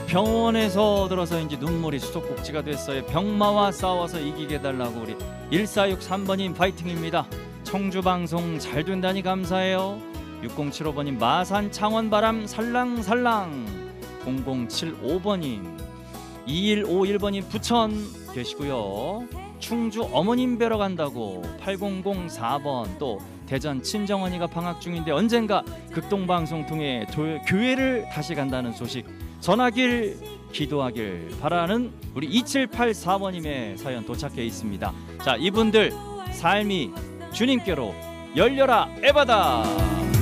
병원에서 들어서인지 눈물이 수도꼭지가 됐어요. 병마와 싸워서 이기게 해달라고 우리 1463번님 파이팅입니다. 청주방송 잘 된다니 감사해요. 6075번님 마산 창원바람 살랑살랑. 0075번님 2151번님 부천 계시고요. 충주 어머님 뵈러 간다고 8004번 또 대전 친정언니가 방학 중인데 언젠가 극동방송 통해 교회를 다시 간다는 소식 전하길 기도하길 바라는 우리 2784번님의 사연 도착해 있습니다. 자, 이분들 삶이 주님께로 열려라 에바다.